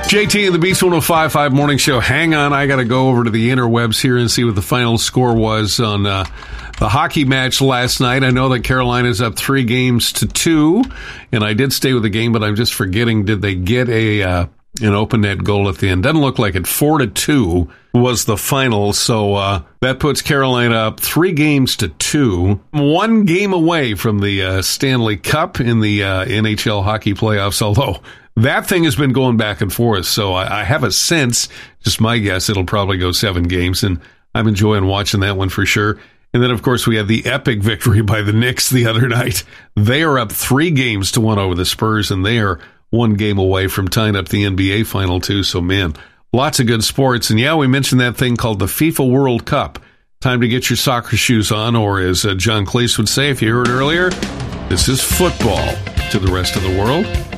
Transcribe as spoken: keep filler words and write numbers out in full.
J T and the Beast one oh five point five Morning Show. Hang on, I got to go over to the interwebs here and see what the final score was on uh, the hockey match last night. I know that Carolina's up three games to two, and I did stay with the game, but I'm just forgetting, did they get a uh, an open net goal at the end? Doesn't look like it. Four to two was the final, so uh, that puts Carolina up three games to two, one game away from the uh, Stanley Cup in the uh, N H L hockey playoffs, although that thing has been going back and forth, so I, I have a sense, just my guess, it'll probably go seven games, and I'm enjoying watching that one for sure. And then, of course, we had the epic victory by the Knicks the other night. They are up three games to one over the Spurs, and they are one game away from tying up the N B A Final, too. So, man, lots of good sports. And, yeah, we mentioned that thing called the FIFA World Cup. Time to get your soccer shoes on, or as uh, John Cleese would say, if you heard earlier, this is football to the rest of the world.